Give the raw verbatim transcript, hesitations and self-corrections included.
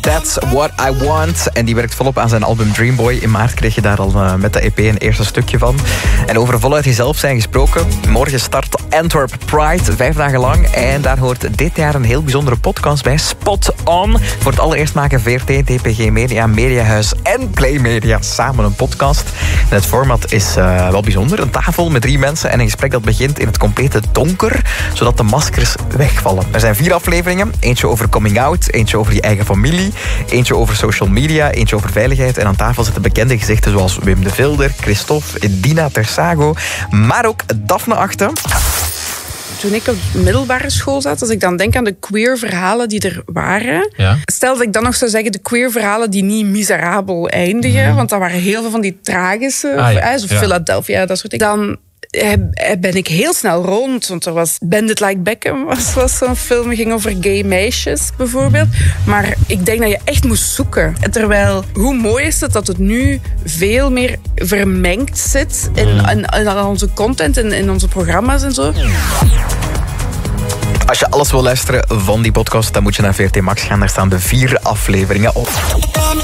That's What I Want. En die werkt volop aan zijn album Dreamboy. In maart kreeg je daar al uh, met de E P een eerste stukje van. En over voluit jezelf zijn gesproken. Morgen start Antwerp Pride, vijf dagen lang. En daar hoort dit jaar een heel bijzondere podcast bij. Spot On. Voor het allereerst maken V R T, D P G Media, Mediahuis en Play Media samen een podcast. En het format is uh, wel bijzonder. Een tafel met drie mensen en een gesprek dat begint in het complete donker, zodat de maskers wegvallen. Er zijn vier afleveringen. Eentje over coming out, eentje over je eigen familie, eentje over social media, eentje over veiligheid. En aan tafel zitten bekende gezichten zoals Wim de Vilder, Christophe, Dina Tersago, maar ook Daphne Achten. Toen ik op middelbare school zat, als ik dan denk aan de queer verhalen die er waren, ja. Stel dat ik dan nog zou zeggen de queer verhalen die niet miserabel eindigen, mm. want dat waren heel veel van die tragische, ah, ja. zoals ja. Philadelphia, dat soort dingen. Dan ben ik heel snel rond, want er was Bandit Like Beckham, was, was zo'n film, die ging over gay meisjes bijvoorbeeld. Maar ik denk dat je echt moest zoeken. Terwijl, hoe mooi is het dat het nu veel meer vermengd zit in, in, in onze content, in, in onze programma's en zo. Als je alles wil luisteren van die podcast, dan moet je naar V R T Max gaan. Daar staan de vier afleveringen op.